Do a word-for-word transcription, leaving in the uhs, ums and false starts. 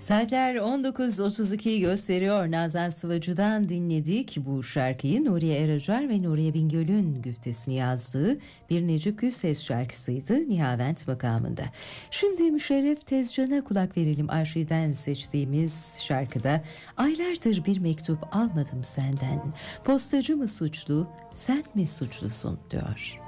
Saatler on dokuz otuz ikiyi gösteriyor. Nazan Sıvacı'dan dinledik bu şarkıyı. Nuriye Eracar ve Nuriye Bingöl'ün güftesini yazdığı bir Necip Gülses şarkısıydı Nihavent makamında. Şimdi Müşerref Tezcan'a kulak verelim. Arşivden seçtiğimiz şarkıda aylardır bir mektup almadım senden. Postacı mı suçlu, sen mi suçlusun diyor.